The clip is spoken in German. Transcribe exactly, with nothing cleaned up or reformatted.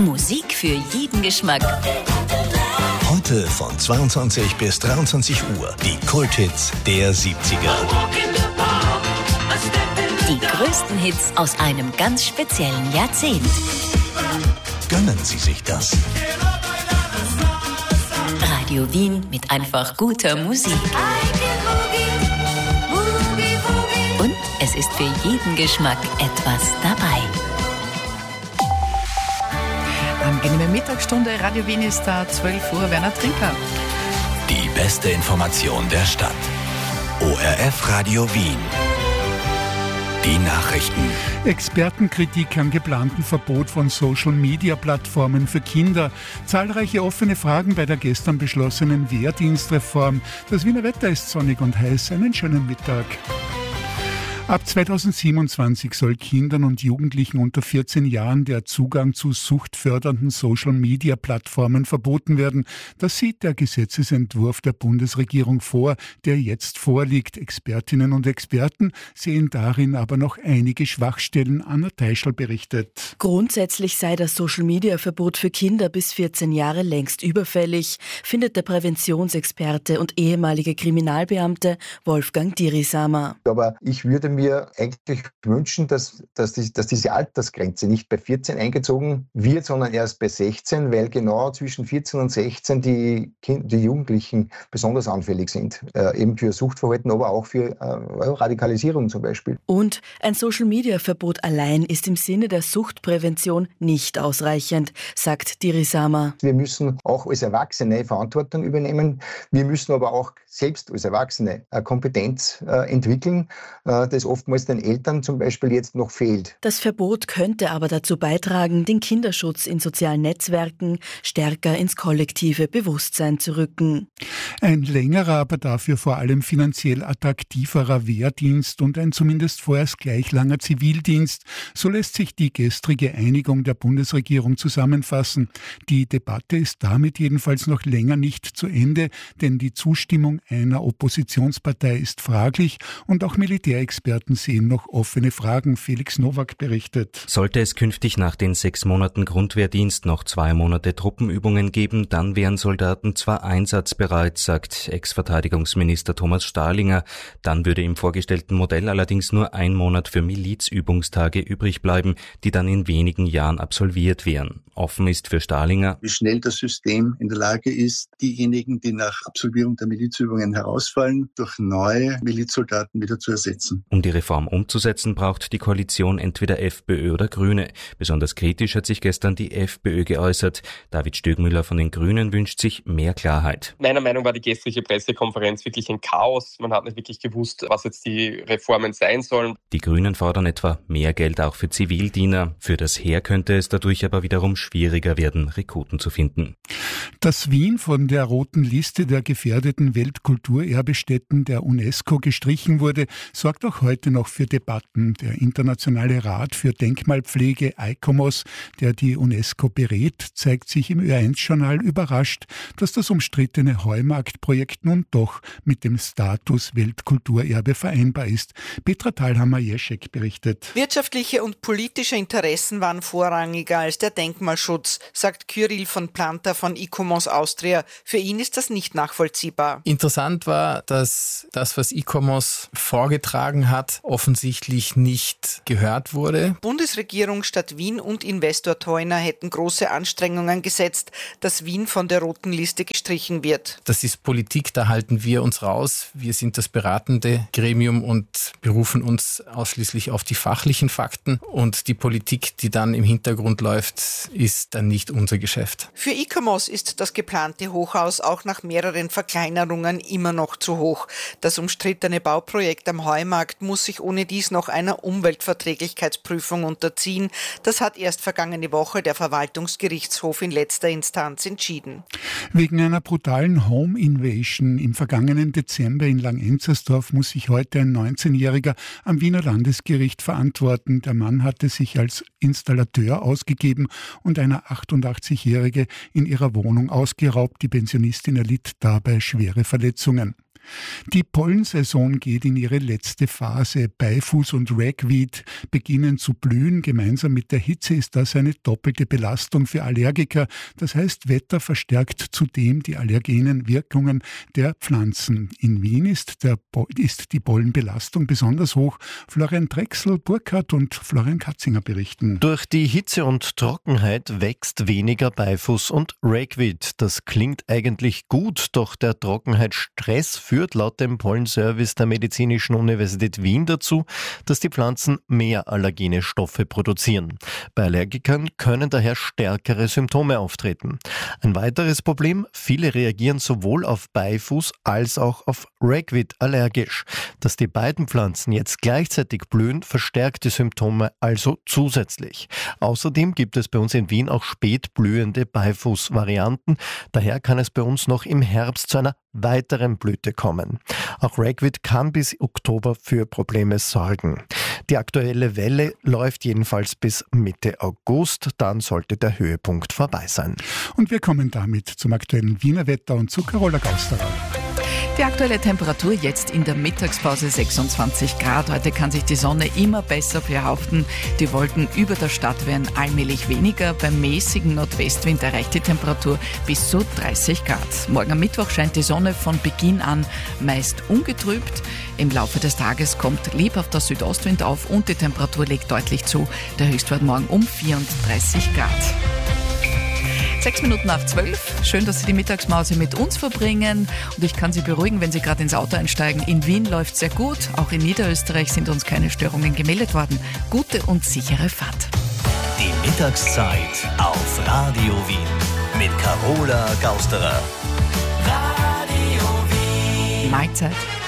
Musik für jeden Geschmack. Heute von zweiundzwanzig bis dreiundzwanzig Uhr die Kulthits der siebziger. Die größten Hits aus einem ganz speziellen Jahrzehnt. Gönnen Sie sich das. Radio Wien mit einfach guter Musik. Und es ist für jeden Geschmack etwas dabei. Angenehme Mittagsstunde, Radio Wien ist da, zwölf Uhr, Werner Trinker. Die beste Information der Stadt. O R F Radio Wien. Die Nachrichten. Expertenkritik am geplanten Verbot von Social-Media-Plattformen für Kinder. Zahlreiche offene Fragen bei der gestern beschlossenen Wehrdienstreform. Das Wiener Wetter ist sonnig und heiß. Einen schönen Mittag. Ab zweitausendsiebenundzwanzig soll Kindern und Jugendlichen unter vierzehn Jahren der Zugang zu suchtfördernden Social-Media-Plattformen verboten werden. Das sieht der Gesetzesentwurf der Bundesregierung vor, der jetzt vorliegt. Expertinnen und Experten sehen darin aber noch einige Schwachstellen. Anna Teischl berichtet. Grundsätzlich sei das Social-Media-Verbot für Kinder bis vierzehn Jahre längst überfällig, findet der Präventionsexperte und ehemalige Kriminalbeamte Wolfgang Dirisamer. Aber ich würde mir eigentlich wünschen, dass, dass, die, dass diese Altersgrenze nicht bei vierzehn eingezogen wird, sondern erst bei sechzehn, weil genau zwischen vierzehn und sechzehn die, kind, die Jugendlichen besonders anfällig sind. Äh, eben für Suchtverhalten, aber auch für äh, Radikalisierung zum Beispiel. Und ein Social-Media-Verbot allein ist im Sinne der Suchtprävention nicht ausreichend, sagt Dirisamer. Wir müssen auch als Erwachsene Verantwortung übernehmen. Wir müssen aber auch selbst als Erwachsene eine Kompetenz äh, entwickeln, äh, das oftmals den Eltern zum Beispiel jetzt noch fehlt. Das Verbot könnte aber dazu beitragen, den Kinderschutz in sozialen Netzwerken stärker ins kollektive Bewusstsein zu rücken. Ein längerer, aber dafür vor allem finanziell attraktiverer Wehrdienst und ein zumindest vorerst gleich langer Zivildienst. So lässt sich die gestrige Einigung der Bundesregierung zusammenfassen. Die Debatte ist damit jedenfalls noch länger nicht zu Ende, denn die Zustimmung einer Oppositionspartei ist fraglich und auch Militärexperten sehen noch offene Fragen. Felix Nowak berichtet. Sollte es künftig nach den sechs Monaten Grundwehrdienst noch zwei Monate Truppenübungen geben, dann wären Soldaten zwar einsatzbereit, sagt Ex-Verteidigungsminister Thomas Stahlinger. Dann würde im vorgestellten Modell allerdings nur ein Monat für Milizübungstage übrig bleiben, die dann in wenigen Jahren absolviert wären. Offen ist für Stahlinger, wie schnell das System in der Lage ist, diejenigen, die nach Absolvierung der Milizübungen herausfallen, durch neue Milizsoldaten wieder zu ersetzen. Um die Reform umzusetzen, braucht die Koalition entweder FPÖ oder Grüne. Besonders kritisch hat sich gestern die FPÖ geäußert. David Stögmüller von den Grünen wünscht sich mehr Klarheit. Meiner Meinung nach war die gestrige Pressekonferenz wirklich ein Chaos. Man hat nicht wirklich gewusst, was jetzt die Reformen sein sollen. Die Grünen fordern etwa mehr Geld auch für Zivildiener. Für das Heer könnte es dadurch aber wiederum schwieriger werden, Rekruten zu finden. Dass Wien von der roten Liste der gefährdeten Weltkulturerbestätten der UNESCO gestrichen wurde, sorgt auch heute noch für Debatten. Der Internationale Rat für Denkmalpflege I C O M O S, der die UNESCO berät, zeigt sich im Ö eins Journal überrascht, dass das umstrittene Heumarktprojekt nun doch mit dem Status Weltkulturerbe vereinbar ist. Petra Thalhammer-Jeschek berichtet. Wirtschaftliche und politische Interessen waren vorrangiger als der Denkmalschutz, sagt Kyrill von Planta von I C O M O S Austria. Für ihn ist das nicht nachvollziehbar. Interessant war, dass das, was I C O M O S vorgetragen hat, offensichtlich nicht gehört wurde. Bundesregierung, Stadt Wien und Investor Theuner hätten große Anstrengungen gesetzt, dass Wien von der roten Liste gestrichen wird. Das ist Politik, da halten wir uns raus. Wir sind das beratende Gremium und berufen uns ausschließlich auf die fachlichen Fakten. Und die Politik, die dann im Hintergrund läuft, ist dann nicht unser Geschäft. Für I C O M O S ist das geplante Hochhaus auch nach mehreren Verkleinerungen immer noch zu hoch. Das umstrittene Bauprojekt am Heumarkt muss sich ohne dies noch einer Umweltverträglichkeitsprüfung unterziehen. Das hat erst vergangene Woche der Verwaltungsgerichtshof in letzter Instanz entschieden. Wegen einer brutalen Home Invasion im vergangenen Dezember in Langenzersdorf muss sich heute ein neunzehnjähriger am Wiener Landesgericht verantworten. Der Mann hatte sich als Installateur ausgegeben und eine achtundachtzigjährige in ihrer Wohnung ausgeraubt. Die Pensionistin erlitt dabei schwere Verletzungen. Die Pollensaison geht in ihre letzte Phase. Beifuß und Ragweed beginnen zu blühen. Gemeinsam mit der Hitze ist das eine doppelte Belastung für Allergiker. Das heißt, Wetter verstärkt zudem die allergenen Wirkungen der Pflanzen. In Wien ist, der, ist die Pollenbelastung besonders hoch. Florian Drechsel, Burkhardt und Florian Katzinger berichten. Durch die Hitze und Trockenheit wächst weniger Beifuß und Ragweed. Das klingt eigentlich gut, doch der Trockenheitsstress führt laut dem Pollenservice der Medizinischen Universität Wien dazu, dass die Pflanzen mehr allergene Stoffe produzieren. Bei Allergikern können daher stärkere Symptome auftreten. Ein weiteres Problem: viele reagieren sowohl auf Beifuß als auch auf Ragweed allergisch. Dass die beiden Pflanzen jetzt gleichzeitig blühen, verstärkt die Symptome also zusätzlich. Außerdem gibt es bei uns in Wien auch spät blühende Beifußvarianten. Daher kann es bei uns noch im Herbst zu einer weiteren Blüte kommen. Auch Ragweed kann bis Oktober für Probleme sorgen. Die aktuelle Welle läuft jedenfalls bis Mitte August, dann sollte der Höhepunkt vorbei sein. Und wir kommen damit zum aktuellen Wiener Wetter und zu Carola Gausterer. Die aktuelle Temperatur jetzt in der Mittagspause sechsundzwanzig Grad. Heute kann sich die Sonne immer besser behaupten. Die Wolken über der Stadt werden allmählich weniger. Beim mäßigen Nordwestwind erreicht die Temperatur bis zu dreißig Grad. Morgen am Mittwoch scheint die Sonne von Beginn an meist ungetrübt. Im Laufe des Tages kommt lebhafter Südostwind auf und die Temperatur legt deutlich zu. Der Höchstwert morgen um vierunddreißig Grad. Sechs Minuten nach zwölf. Schön, dass Sie die Mittagspause mit uns verbringen. Und ich kann Sie beruhigen, wenn Sie gerade ins Auto einsteigen. In Wien läuft sehr gut. Auch in Niederösterreich sind uns keine Störungen gemeldet worden. Gute und sichere Fahrt. Die Mittagszeit auf Radio Wien mit Carola Gausterer. Radio Wien. Mahlzeit.